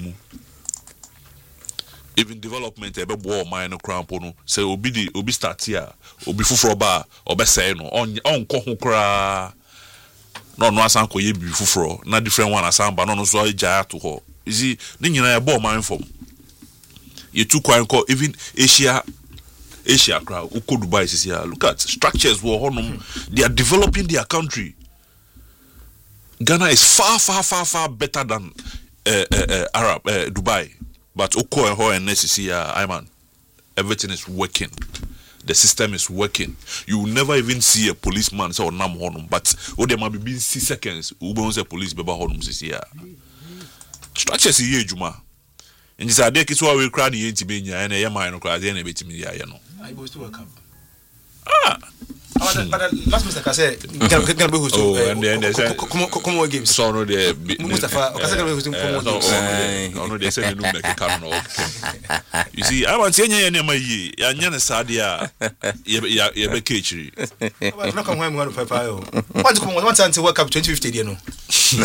even development ebe bo minor cramp no say obi di obi start here obi fufuro ba obe say no on on ko ho kra no no asan ko ye bi fufuro na different one asan ba no no so ja to ho you see ni nyina e bo man from you too kwan ko even Asia Asia crowd uko Dubai is here look at structures wo honum they are developing their country. Ghana is far, far, far, far better than uh, uh, uh, Arab uh, Dubai, but Oko and Ho and N S C C, I man, everything is working. The system is working. You will never even see a policeman say Nam Honum, but oh, there might be six seconds. Ubo say police beba Honum this year. Structures here, Juma. And this idea is why we cry the N T B and a man cry the N B T media. You know. I was to welcome. Ah. But last Mister Kase, can can be who's oh, and then they say come on games. So no they Mustafa, Kase can be who's come on games. No no they say no make can no. You see, I want say any my ye, ya nya na sadia ya ya be kechiri. No come home one papa yo. Want to come want to work up twenty fifty there no. Say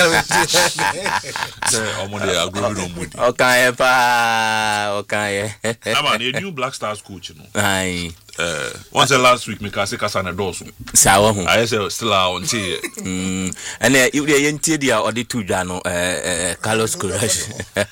omo dey agree no mudi. Okay pa, okay. I'm a new Black Stars coach no. Aye. Uh, once the last week, me kasi kasa na dosu. Sawa ho. I say still out until. Hmm. And uh, you dey yenti dia or the two jano uh, uh, Carlos Courage.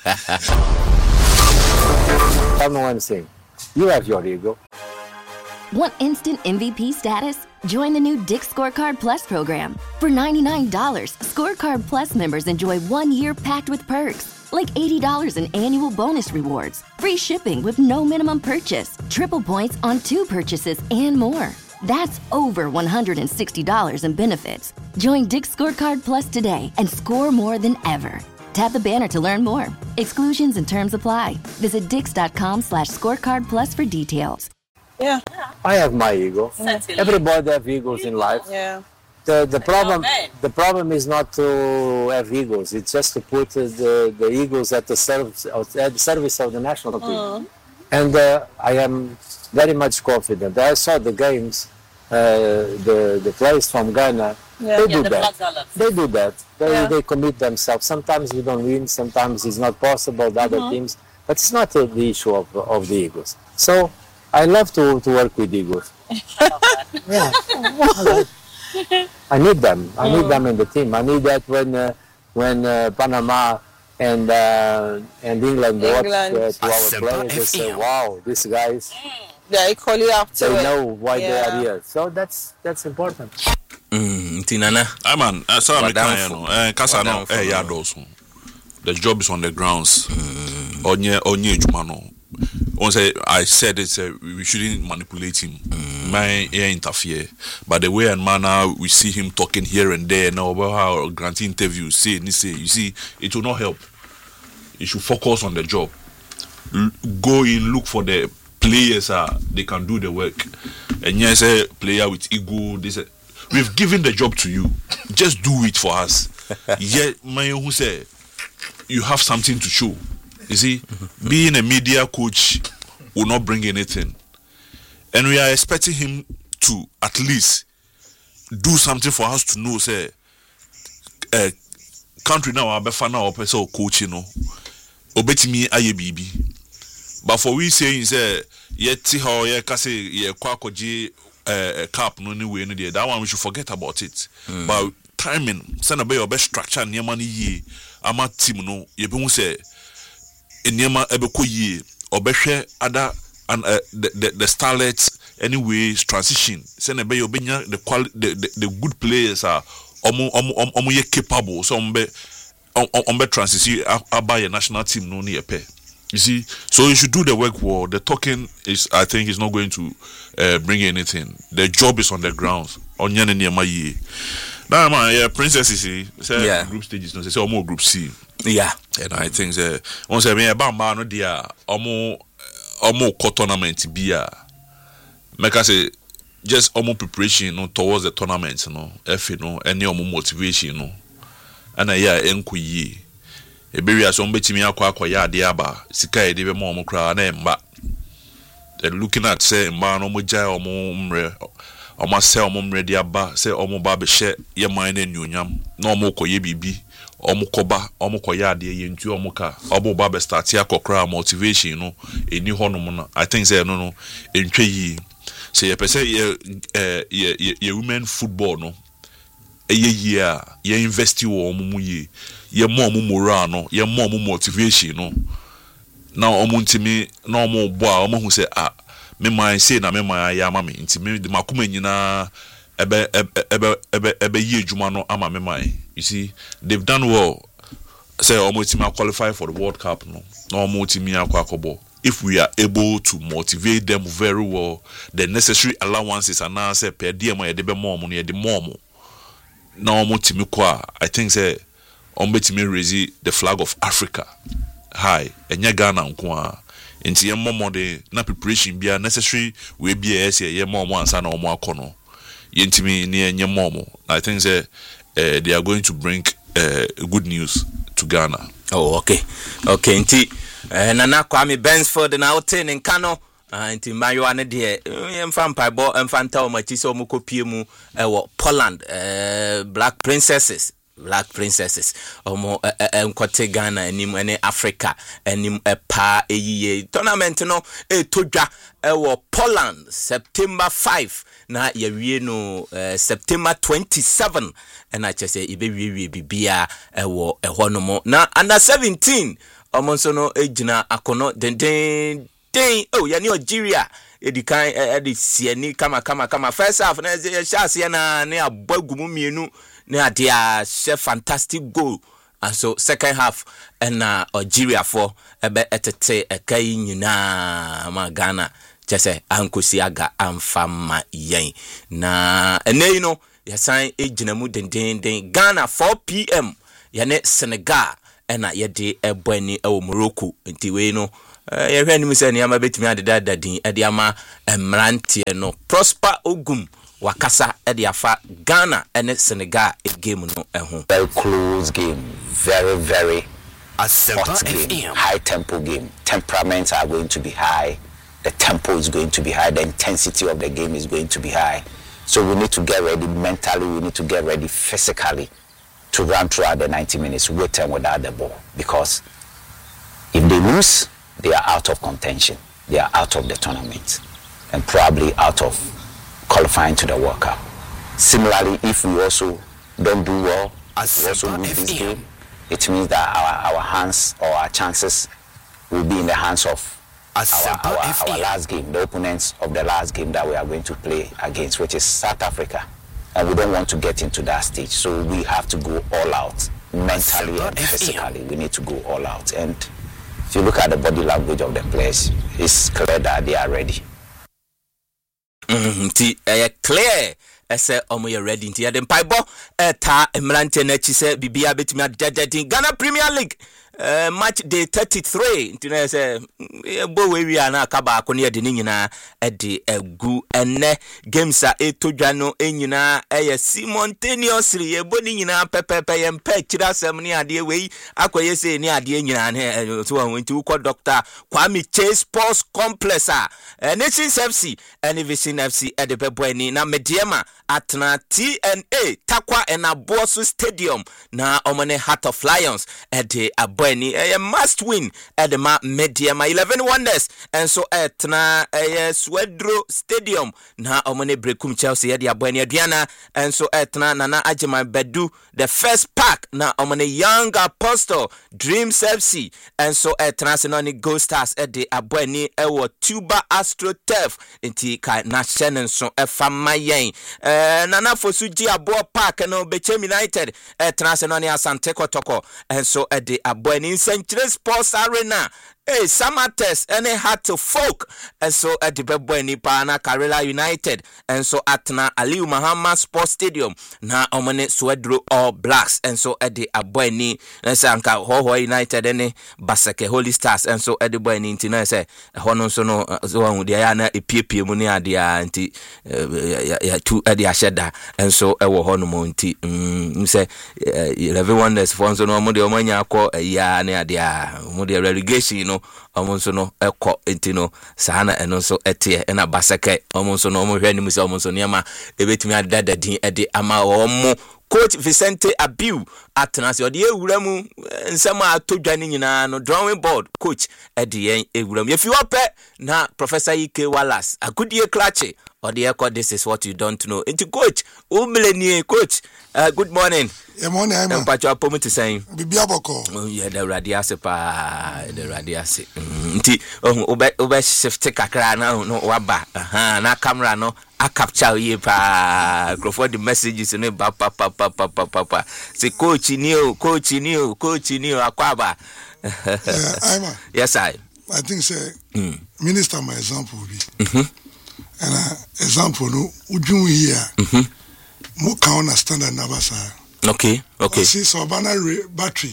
I know what I'm saying. You have your ego. Want instant M V P status? Join the new Dick's Scorecard Plus program. For ninety-nine dollars, Scorecard Plus members enjoy one year packed with perks, like eighty dollars in annual bonus rewards, free shipping with no minimum purchase, triple points on two purchases, and more. That's over one hundred sixty dollars in benefits. Join Dick's Scorecard Plus today and score more than ever. Tap the banner to learn more. Exclusions and terms apply. Visit dix.com slash scorecard plus for details. Yeah. I have my ego. Mm. Everybody have egos in life. Yeah. The the problem the problem is not to have egos. It's just to put the, the egos at the service at the service of the national team. Mm. And uh, I am very much confident. I saw the games, uh, the the players from Ghana. Yeah. They, yeah, do the that. they do that. They yeah. they commit themselves. Sometimes we don't win. Sometimes it's not possible. The other mm-hmm. teams, but it's not uh, the issue of of the egos. So I love to, to work with egos. Yeah. I need them. I need mm. them in the team. I need that when uh, when uh, Panama and uh, and England, England. watch uh, to our players. They say, "Wow, these guys." They're equally up to They it. know why yeah. they are here. So that's that's important. Mm, Tinana. I man, I saw me crying. Eh, kasa no, eh, ya dosu. The job is on the grounds. Onye onye jumano. On say I said it. Uh, we shouldn't manipulate him. Mm. My ear interfere, but the way and manner we see him talking here and there now about how granting interviews say, and say, you see, it will not help. You should focus on the job. L- go in, look for the players. Uh, they can do the work. And yes, a player with ego. They say, we've given the job to you. Just do it for us. Yeah, my who say you have something to show. You see, being a media coach will not bring anything. And we are expecting him to at least do something for us to know, say, uh, country now, I better now, person coach, you know, obeti me aye bibi. But for we saying, say, yet see how ye kase ye kwakoji uh cap no anyway, no that one we should forget about it. Mm. But timing, send a your best structure, near money ye, ama team no, ye be say. Enyema ebeko ye obehwe other and uh, the, the the starlets anyways transition say na be obenya the quality the, the, the good players are omo omo omo ye capable so ombe ombe transition about your national team no near pay. You see, so you should do the work well. The talking is, I think, is not going to uh, bring anything. The job is on the grounds. Onyane nyema ye. Now, man, yeah, princesses say yeah. group stages, no, say almost group C. Yeah, and I think that once I mean about man, no, dia almost almost tournament be a make us say just almost preparation, no, towards the tournament, no, F, no, any almost motivation, no, and I yeah, enku ye. E be we aso mbetimi akwa akwa ya ade aba sika e de be mo mo kra na emba. They looking at say man no mo jai omo mre omo say omo mre de aba say omo ba be hye ye man na nyonyam na omo koye bibi omo koba omo koye ade ye ntu omo ka obo ba be start akokra motivation no eni honom no I think say no no entwe yi say ye pese ye ye ye women football no eye yi a ye invest wo omo mu yi ye mo mo moral no ye mo mo motivation no na omo ntimi na omo bo a omo hu say ah me man say na me man ya ama me ntimi de makoma nyina ebe ebe ebe ebe ye adwuma no ama me man. You see, they've done well. Say omo ntimi qualify for the World Cup no na omo ntimi akwa akobo. If we are able to motivate them very well, the necessary allowances and now say per diem e de be mo mo no ye de mo mo na omo ntimi kwa I think say ombetimi raise the flag of Africa high enya Ghana nko nti ye momo de na preparation bia necessary we bia ese ye momo ansa na omo akono ye ntimi ne enya momo. I think say uh, they are going to bring uh, good news to Ghana. Oh okay okay nti uh, nana Kwame Bensford na hotel in Kano nti mayo ane de emfa mpaibo emfa nta o machi so mo kopie mu ewo Poland uh, Black Princesses Black Princesses omo enkote Ghana anim ene Africa anim epa eyiye tournament no e todwa ewo Poland September five na yawie no uh, September twenty-seven and I just say ibe wie bibia ewo ehonomo na under seventeen omo so no ejina akono den den den oh ya ni Algeria edikan edi siani kama kama kama first half na ya shase na ne abagumu mienu na dia chef fantastic goal and so second half and uh, Algeria for ebe etete ekai nyina ma Ghana chese ankosi aga amfama yen na ene no yasan ejinamu denden den Ghana four p.m. yane Senegal ena yede ebwani ewo Morocco nti we no yehwe ni misa ni ama betimi adeda dadin ede ama emrantie no Prosper Ogum wakasa ede afa Ghana ene Senegal e game no eho very close game, very very hot game, high tempo game. Temperaments are going to be high, the tempo is going to be high, the intensity of the game is going to be high. So we need to get ready mentally, we need to get ready physically to run throughout the ninety minutes with and without the ball, because if they lose, they are out of contention, they are out of the tournament and probably out of qualifying to the World Cup. Similarly, if we also don't do well, we also lose this game, it means that our, our hands or our chances will be in the hands of our, our, our last game, the opponents of the last game that we are going to play against, which is South Africa. And we don't want to get into that stage. So we have to go all out, mentally and physically. We need to go all out. And if you look at the body language of the players, it's clear that they are ready. Nti eh clear ese omo ye ready nti yade mpaibo eta emrante na chi se bibia betimi adededin Ghana Premier League Uh, match day thirty-three nti na say bo we wi ana aka ba ko ne de nyina e de egu enne games a etodwa no enyina eye simultaneously ye bo ni nyina pepepe ye mpa kira asem ne ade we akoye say ni ade nyina ne so won nti uko doctor Kwame Chase Sports Complex a uh, Nations F C and Vision F C e de bebo ni na Mediema atna T N A Takwa Enaboso Stadium na omone Heart of Lions e de abo ni a must win at the Mediema eleven Wonders and so at na a Swedro Stadium na omone brekum Chelsea ya abweni Adriana and so at na Nana Ajima Bedu the first pack na omone Young Apostle Dreams F C and so at National Gold Stars at the abweni ewo Tuba Astro Turf inti ka na Shannon so efama yen eh Nana Fosuji Abo Park no Bechem United at National Asante Kotoko and so at the abweni in Century Sports Arena. Hey, Samates and a hat to folk and so at the Bebweni Pana Karela United and so at na Aliu Muhammad Sports Stadium na omane Swedro All Blacks and so at the Abweni and Sanka Hoho United and Basake Holy Stars and so at the Bweni Intina say Hono so no so one with the Ayana a P P Munia dia anti two at the Asheda and so ewo Hono Monti um say eleven Wonders for so no Modi Omanya ko ya ne dia Modi relegation you know omonso no ekọ entino sana eno so etie na baseke omonso no omo hwe ni musi omonso niama ebetimi adada din ede ama omo Coach Vicente Abiu atnase ode ewura mu nsema atodwa ni nyina no drawing board coach ede yen ewura mu if you ope na Professor Ike Wallace agudie klache ode ekọ this is what you don't know enti coach umleni coach uh, good morning. Yeah, morning, I'm a patch up to saying, Bibiaboko. Oh, yeah, the radiasipa, the radiasi. Nti, oh, Obe shift take a cry now, no waba. Aha, na camera no, I capture ye pa, go for the messages in it, papa, papa, papa, papa. Say, coach in you, coach in you, coach in you, Aquaba. Yeah, I'm a. Yes, I. I think, say, mm. Minister, my example will be. Mm-hmm. And uh, example, no, would you hear? Mm-hmm. More count a standard Navasa. Okay, okay. See, so banner battery.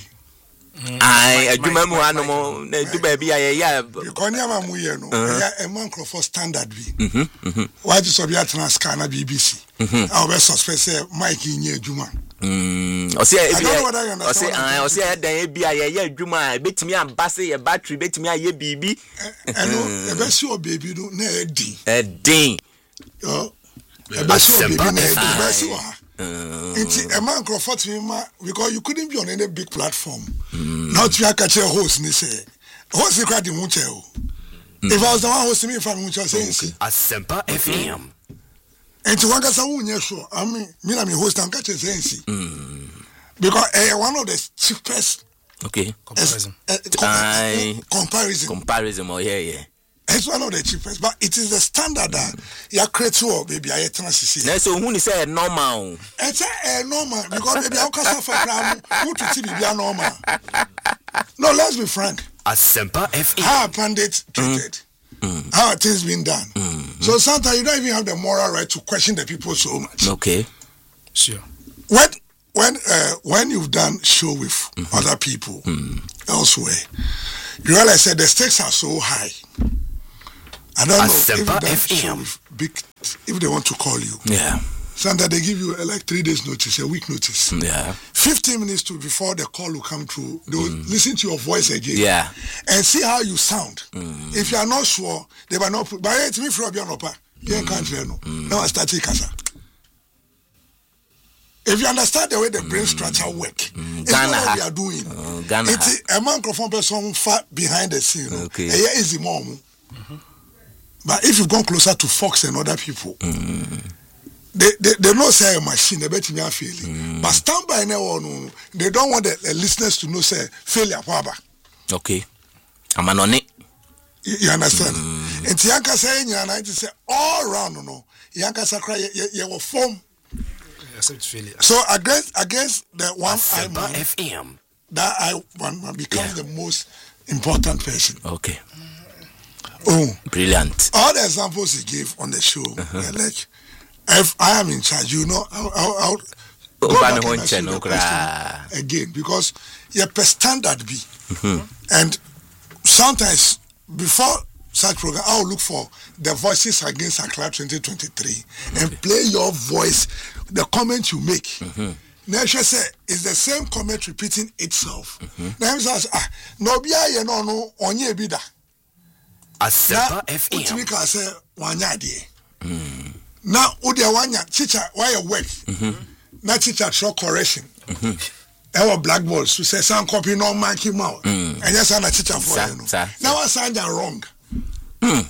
I adwuma mu anomo na du ba bia ye ya konya ma mu ye no ya e man for standard bi mhm mhm why just so be transcan na B B C I will suspect say Mike nye adwuma mm o se e bia o se ah o se e dan e bia ye ya adwuma betimi ambase ye battery betimi aye bibi eno e be si o baby no na e din e din yo e be si o baby na e din be si wa It's a man Crawford because you couldn't be on any big platform. Mm. Now to catch a host, and say, "What's the crowd in Mucho?" If I was the one hosting me from Mucho, saying, "Asempa F M," and to one gets a woman, sure. I mean, me and me host and catch a sense because uh, one of the cheapest. Okay, comparison. Uh, comparison. comparison. Comparison. Oh yeah, yeah. It's one of the cheapest, but it is the standard that you create to baby. I transition. Now, so who say normal? It's a normal because baby, how can I find who to see baby normal? No, let's be frank. Asempa F M. How pandit treated? mm. how are things being done. Mm-hmm. So sometimes you don't even have the moral right to question the people so much. Okay. Sure. When when uh, when you've done show with mm-hmm. other people mm. elsewhere, you realize that the stakes are so high. I don't know if you've done show with big, if they want to call you. Yeah. Sometimes they give you uh, like three days notice, a week notice. Yeah. Fifteen minutes to before the call will come through. They will mm. listen to your voice again. Yeah. And see how you sound. Mm. If you are not sure, they will not put. But it's me from your nopa. You can't hear no. Now I start taking casa. If you understand the way the brain structure work, mm. it's Ghana. Not what we are doing. Uh, Ghana. It's a microphone person far behind the scene. Okay. A easy mom. Mm-hmm. But if you go closer to Fox and other people, mm. they, they they know say a machine, they bet me failing. Mm. But stand by now, no, they don't want the, the listeners to know say failure. Okay. I'm an on it. You, you understand? Mm. And Tianka say, you know, say all around, no, no. Yanka Sakra, you, you will form. So against against the one I man, F M, that I one man becomes yeah. the most important person. Okay. Oh, brilliant! All the examples he gave on the show, uh-huh. like if I am in charge, you know, I'll, I'll, I'll go back and ask you the question again because your per standard be, mm-hmm. and sometimes before such program, I'll look for the voices against Accra twenty twenty-three okay. and play your voice. The comment you make. Mm-hmm. Now she say it's the same comment repeating itself. Mm-hmm. Now says ah no bia ye no no onye bi da. Asempa F M. Utimi ka say wanya de. Mm. Now ode wanya teacher why work. Mhm. Na teacher throw correction. Mhm. Our blackboard so say some copy no mark him out. And yes na teacher for you know. Now I sound wrong. Mm.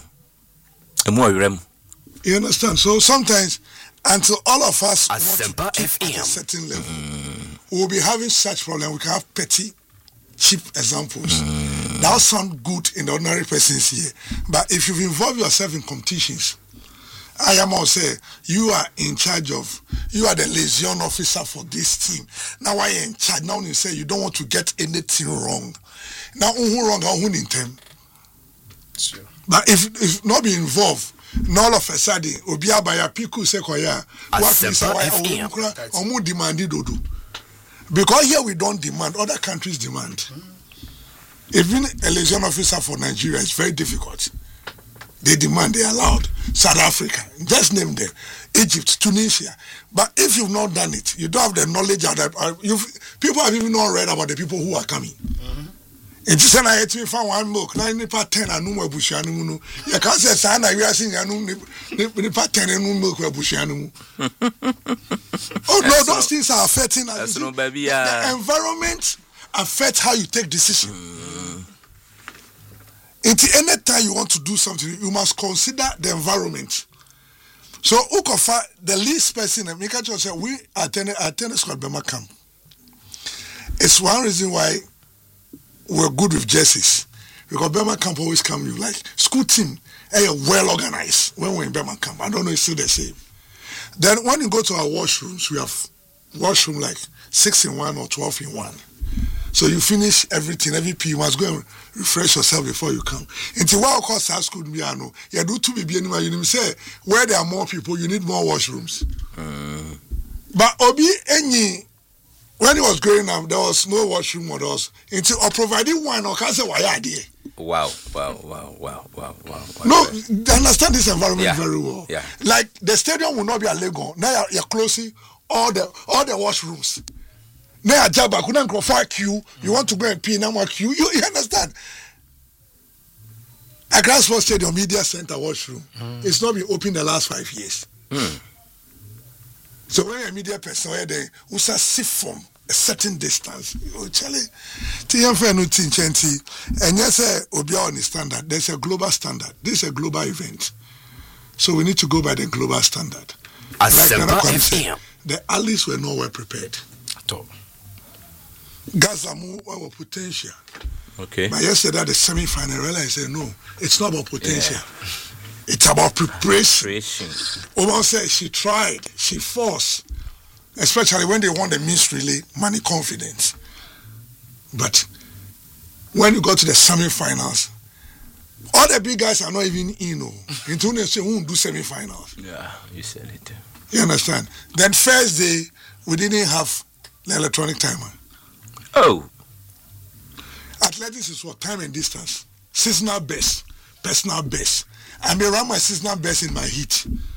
Emu You understand? So sometimes until all of us Asempa want to keep at a certain level, mm. we'll be having such problems. We can have petty, cheap examples. Mm. That sound good in the ordinary person's here. But if you involve yourself in competitions, I am all say, you are in charge of, you are the liaison officer for this team. Now I am in charge. Now you say you don't want to get anything wrong. Now who wrong or who in time? Sure. But if, if not be involved, all of a sudden, Obia by a piku sequoia, what is our demanded do? Because here we don't demand, other countries demand. Mm. Even election officer for Nigeria is very difficult. They demand, they allowed. South Africa, just name them. Egypt, Tunisia. But if you've not done it, you don't have the knowledge of that. Uh, you've, people have even not read about the people who are coming. Mm-hmm. It is an I to find one milk, nine nipa ten and no bushianu. You can't say Sana, we are seeing a nipa ten and no milk bushianu. Oh no, those things are affecting us. No, baby, the, the environment affects how you take decisions. Mm. Until any time you want to do something, you must consider the environment. So Ukofa, the least person, and Mika just said, we attended a tennis squad Bema camp. It's one reason why we're good with jerseys, because Bema camp always come you like school team, eh, well organized when we're in Bema camp. I don't know, it's still the same. Then when you go to our washrooms, we have washroom like six in one or twelve in one. So you finish everything, every P, you must go and refresh yourself before you come. Until what course our school be I know. You do two baby anyway. You say where there are more people, you need more washrooms. Uh. But Obi any. When he was growing up, there was no washroom models. Until or providing one or can't say why are they? Wow, wow, wow, wow, wow, wow. No, they understand this environment yeah. very well. Yeah. Like the stadium will not be a Lego. Now you're, you're closing all the all the washrooms. Now you're Jabba, couldn't go for a queue. You want to go and pee now more queue. You, you understand? A Grand Sports Stadium Media Center washroom. Mm. It's not been open the last five years. Mm. So when you're a media person, they will sit from a certain distance. You Charlie, T M F no Tinchenti, and yes, Obia on the standard. There's a global standard. This is a global event, so we need to go by the global standard. Like said, the allies were not well prepared at all. Gazamu were potential. Okay. But yesterday at the semi-final, I realized said no, it's not about potential. Yeah. It's about preparation. preparation. Oma said she tried, she forced. Especially when they won the Miss Relay, money confidence. But when you go to the semi-finals, All the big guys are not even in. No. Until they say we won't do semi-finals. Yeah, you said it. You understand? Then first day, we didn't have the electronic timer. Oh. Athletics is what? Time and distance. Seasonal best. Personal best. I may run my seasonal best in my heat.